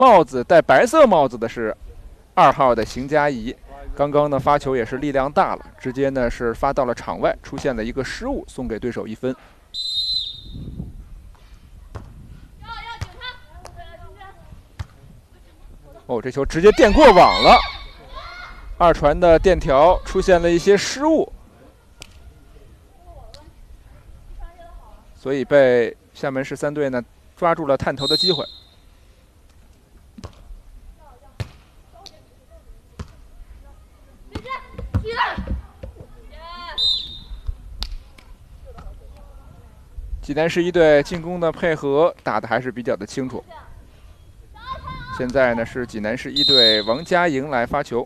帽子戴白色帽子的是2号的邢佳怡。刚刚呢发球也是力量大了，直接呢是发到了场外，出现了一个失误，送给对手1分。哦，这球直接垫过网了，二传的垫条出现了一些失误，所以被厦门市3队呢抓住了探头的机会。济南市1队进攻的配合打得还是比较的清楚。现在呢是济南市1队王佳莹来发球，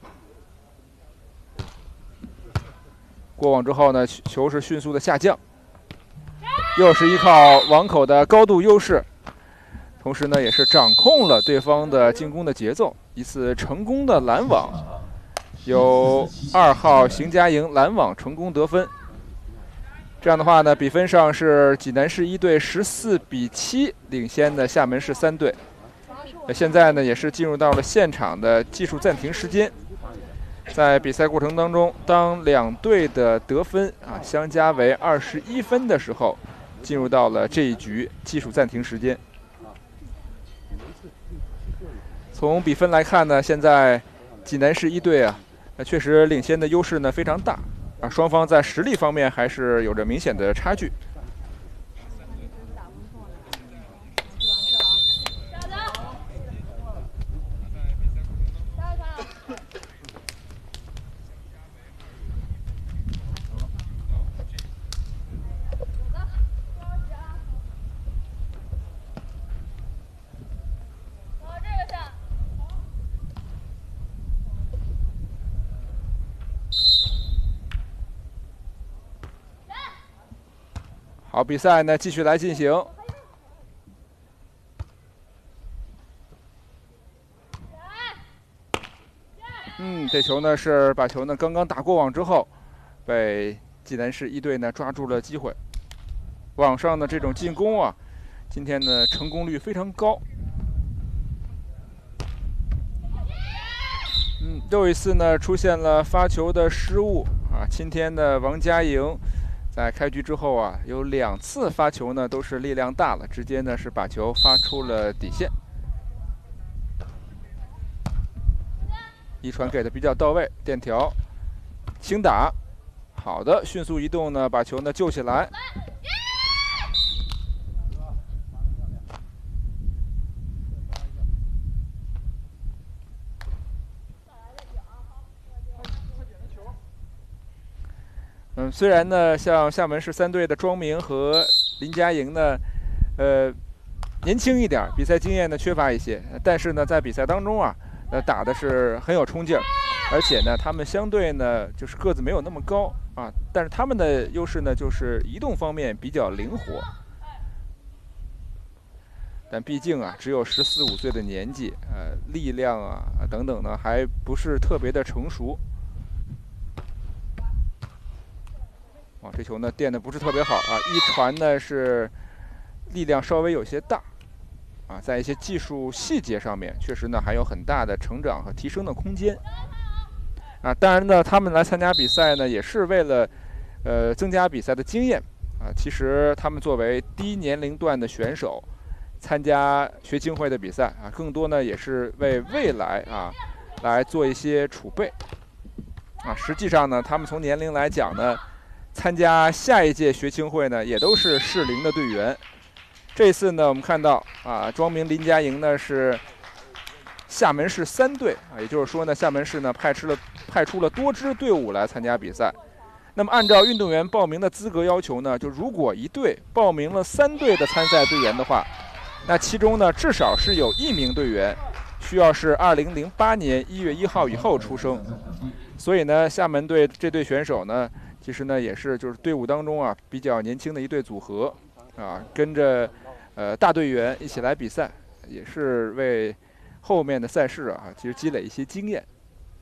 过网之后呢，球是迅速的下降，又是依靠网口的高度优势，同时呢也是掌控了对方的进攻的节奏，一次成功的拦网，由2号邢佳莹拦网成功得分。这样的话呢，比分上是济南市1队14比7领先的厦门市3队。现在呢，也是进入到了现场的技术暂停时间。在比赛过程当中，当2队的得分相加为21分的时候，进入到了这一局技术暂停时间。从比分来看呢，现在济南市1队确实领先的优势呢非常大。双方在实力方面还是有着明显的差距。好，比赛呢继续来进行。这球呢是把球呢刚刚打过网之后，被济南市1队呢抓住了机会。网上的这种进攻今天呢成功率非常高。又一次呢出现了发球的失误今天的王佳莹在开局之后有2次发球呢都是力量大了，直接呢是把球发出了底线。一传给的比较到位，垫条轻打，好的，迅速移动呢把球呢救起来。虽然呢，像厦门市3队的庄明和林佳莹呢，年轻一点，比赛经验呢缺乏一些，但是呢，在比赛当中打的是很有冲劲儿，而且呢，他们相对呢就是个子没有那么高但是他们的优势呢就是移动方面比较灵活，但毕竟只有14、15岁的年纪，力量等等呢还不是特别的成熟。这球呢垫的不是特别好一传呢是力量稍微有些大在一些技术细节上面确实呢还有很大的成长和提升的空间当然呢他们来参加比赛呢也是为了增加比赛的经验其实他们作为低年龄段的选手参加学青会的比赛更多呢也是为未来来做一些储备实际上呢他们从年龄来讲呢参加下一届学青会呢也都是适龄的队员。这次呢我们看到庄明林佳莹呢是厦门市3队也就是说呢厦门市呢派出了多支队伍来参加比赛。那么按照运动员报名的资格要求呢，就如果一队报名了3队的参赛队员的话，那其中呢至少是有1名队员需要是2008年1月1号以后出生。所以呢厦门队这队选手呢其实呢也是就是队伍当中比较年轻的一队组合跟着大队员一起来比赛，也是为后面的赛事其实积累一些经验。